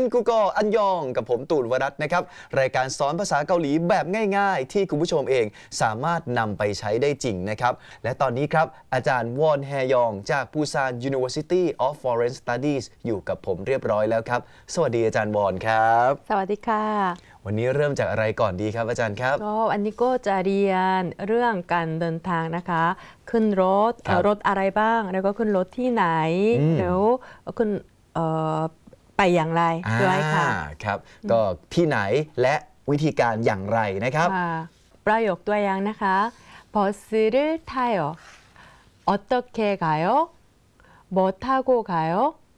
กูกออันยองกับผมตูนวรัตน์นะครับรายการสอนภาษาเกาหลีแบบง่ายๆที่คุณผู้ชมเองสามารถนำไปใช้ได้จริงนะครับและตอนนี้ครับอาจารย์วอนแฮยองจากปูซาน University of Foreign Studies อยู่กับผมเรียบร้อยแล้วครับสวัสดีอาจารย์วอนครับสวัสดีค่ะวันนี้เริ่มจากอะไรก่อนดีครับอาจารย์ครับก็อันนี้ก็จะเรียนเรื่องการเดินทางนะคะขึ้นรถอะไรบ้างแล้วก็ขึ้นรถที่ไหนแล้วขึ้นไปอย่างไรด้วยค่ะครับก็ที่ไหนและวิธีการอย่างไรนะครับประโยคตัวอย่างนะคะ버스를 타요 어떻게 가요 뭐 타고 가요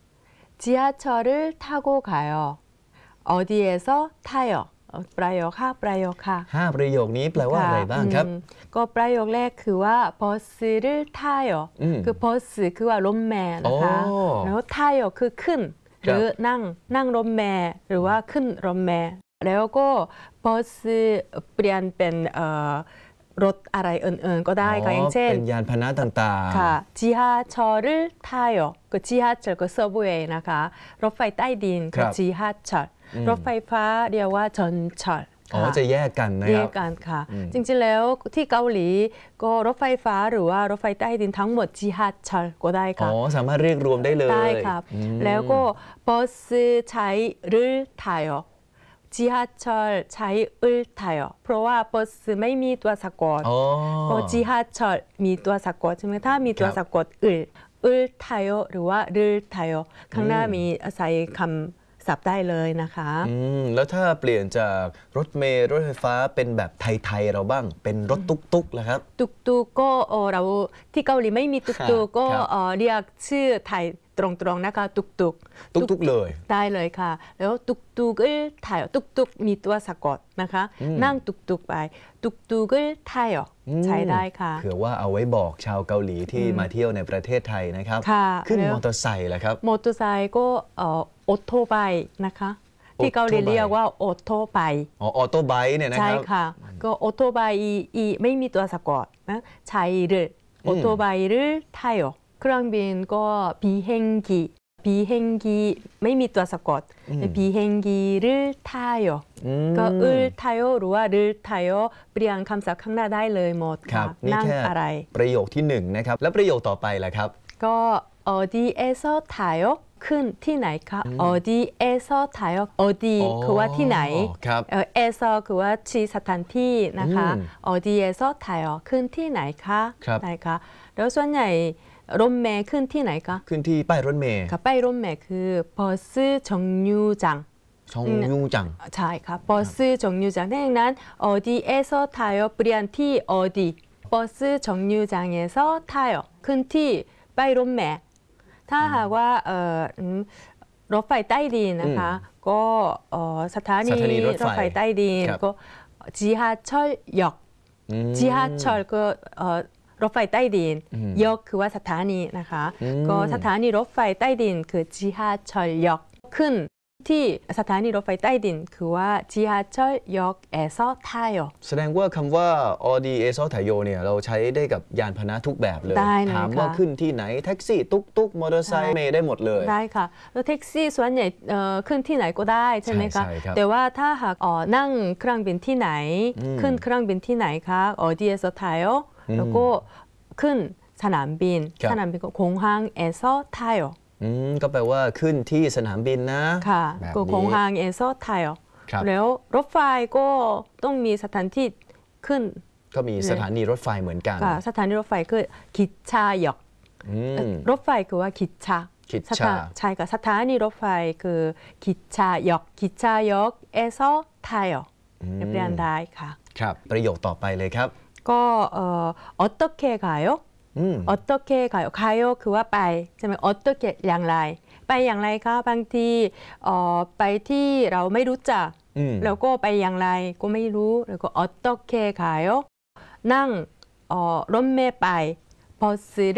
지하철을 타고 가요 어디에서 타요ประโยค5ประโยคค่ะ 5ประโยคนี้แปลว่าอะไรบ้างครับก็ประโยคแรกคือว่า 버스를 타요 คือ 버스 คือว่ารถเมล์นะคะแล้ว 타요 คือขึ้นหรือนั่งรถเมล์หรือว่าขึ้นรถเมล์แล้วก็ 버스 เปลี่ยนเป็นรถอะไรอื่นๆก็ได้ค่ะอย่างเช่นเป็นยานพาหนะต่างๆค่ะ지하철을 타요 ก็ 지하철 ก็ subway นะคะรถไฟใต้ดินคือ 지하철 รถไฟฟ้าเรียกว่า전철 จะแยกกันนะครับแยกกันค่ะจริงๆแล้วที่เกาหลีก็รถไฟฟ้าหรือว่ารถไฟใต้ดินทั้งหมด지하철ก็ได้ค่ะสามารถเรียกรวมได้เลยได้ครับแล้วก็버스 차이를 타요 지하철 차이을 타요 เพราะว่า버스ไม่มีตัวสะกดพอ 지하철 มีตัวสะกดใช่ไหมถ้ามีตัวสะกด을 타요 หรือว่า 를 타요 ข้างหน้ามีใส่คำศัพท์ได้เลยนะคะแล้วถ้าเปลี่ยนจากรถเมล์รถไฟฟ้าเป็นแบบไทยๆเราบ้างเป็นรถตุ๊กๆนะครับตุ๊กๆก็เราที่เกาหลีไม่มีตุ๊กๆก็เรียกชื่อไทยตรงๆนะคะตุ๊กได้เลยค่ะแล้วตุ๊กถ่ายตุ๊กมีตัวสะกดนะคะนั่งตุ๊กไปตุ๊กถ่ายใช้ได้ค่ะเผื่อว่าเอาไว้บอกชาวเกาหลีที่มาเที่ยวในประเทศไทยนะครับขึ้นมอเตอร์ไซค์แล้วครับมอเตอร์ไซค์ก็ออโต้ไบค์นะคะที่เกาหลีเรียกว่าออโต้ไบค์ออโต้ไบค์เนี่ยนะครับใช่ค่ะก็ออโต้ไบค์ไม่มีตัวสะกดนะใช้ออโต้ไบค์ถ่ายเครื่องบินก็비행기ไม่มีตัวสะกด비행기를 타요ก็타요หรือว่า를 타요เปลี่ยนคำศัพท์ข้างหน้าได้เลยหมดค่ะนั่งอะไรประโยคที่1นะครับแล้วประโยคต่อไปล่ะครับก็어디에서 타요ขึ้นที่ไหนคะ어디에서 타요 어디คือว่าที่ไหน에서คือว่าที่สถานที่นะคะ어디에서 타요ขึ้นที่ไหนคะได้ค่ะแล้วส่วนใหญ่รถเมล์ขึ้นที่ไหนคะขึ้นที่ป้ายรถเมล์ค่ะป้ายรถเมล์คือ버스 정류장ใช่ค่ะ버스 정류장ดังนั้น어디에서 타요เปลี่ยนที่어디 버스 정류장에서 타요ขึ้นที่ป้ายรถเมล์ถ้าหากว่ารถไฟใต้ดินนะคะก็สถานีรถไฟใต้ดินก็지하철역 지하철ก็รถไฟใต้ดินยกคือว่าสถานีนะคะก็สถานีรถไฟใต้ดินคือ지하철역ขึ้นที่สถานีรถไฟใต้ดินคือว่า지하철역에서 타요 แสดงว่าคำว่า어디에서 타요เนี่ยเราใช้ได้กับยานพาหนะทุกแบบเลยถามว่าขึ้นที่ไหนแท็กซี่ตุ๊กมอเตอร์ไซค์เมล์ได้หมดเลยได้ค่ะแล้วแท็กซี่ส่วนใหญ่ขึ้นที่ไหนก็ได้ใช่ไหมคะแต่ว่าถ้าหากนั่งเครื่องบินที่ไหนขึ้นเครื่องบินที่ไหนคะ어디에서 타요แล้วก็ขึ้นสนามบินก็공항에서 타요 ก็แปลว่าขึ้นที่สนามบินนะค่ะก็공항에서 타요แล้วรถไฟก็ต้องมีสถานที่ขึ้นก็มีสถานีรถไฟเหมือนกันสถานีรถไฟคือ기차역รถไฟคือว่า기차ใช่ค่ะสถานีรถไฟคือ기차역에서 타요เรียนได้ค่ะครับประโยคต่อไปเลยครับก็어떻게 가요 어떻게 가요 가요คือว่าไปใช่ไหม어떻게อย่างไรไปอย่างไรคะบางทีไปที่เราไม่รู้จักแล้วก็ไปอย่างไรก็ไม่รู้แล้วก็어떻게 가요นั่งรถเมล์ไป버스를